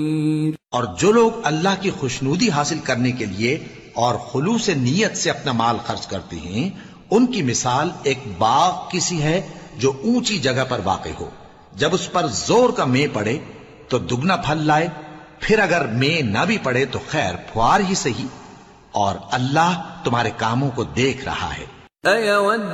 और जो लोग अल्लाह की खुशनूदी हासिल करने के लिए और खुलूस नीयत से अपना माल खर्च करते हैं, उनकी मिसाल एक बाग की सी है जो ऊंची जगह पर वाक़ई हो। जब उस पर जोर का मे पड़े तो दुगना फल लाए, फिर अगर मे न भी पड़े तो खैर फुआर ही सही, और अल्लाह तुम्हारे कामों को देख रहा है।